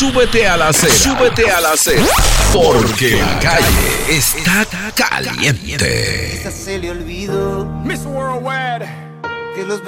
Súbete a la acera. Súbete a la acera. Porque la calle está caliente. Se le olvidó Mr. Worldwide. que los